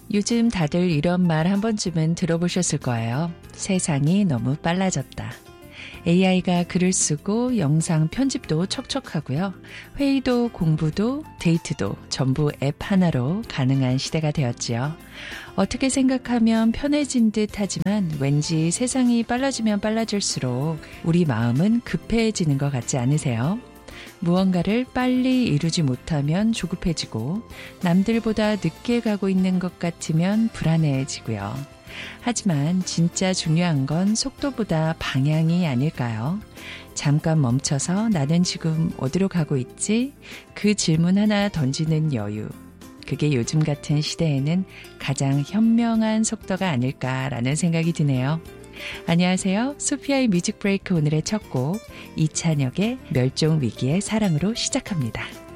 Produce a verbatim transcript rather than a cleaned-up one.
요즘 다들 이런 말 한 번쯤은 들어보셨을 거예요. 세상이 너무 빨라졌다. 에이아이가 글을 쓰고 영상 편집도 척척하고요. 회의도 공부도 데이트도 전부 앱 하나로 가능한 시대가 되었지요. 어떻게 생각하면 편해진 듯 하지만 왠지 세상이 빨라지면 빨라질수록 우리 마음은 급해지는 것 같지 않으세요? 무언가를 빨리 이루지 못하면 조급해지고 남들보다 늦게 가고 있는 것 같으면 불안해지고요. 하지만 진짜 중요한 건 속도보다 방향이 아닐까요? 잠깐 멈춰서 나는 지금 어디로 가고 있지? 그 질문 하나 던지는 여유. 그게 요즘 같은 시대에는 가장 현명한 속도가 아닐까라는 생각이 드네요. 안녕하세요. 소피아의 뮤직 브레이크 오늘의 첫 곡 이찬혁의 멸종 위기의 사랑으로 시작합니다.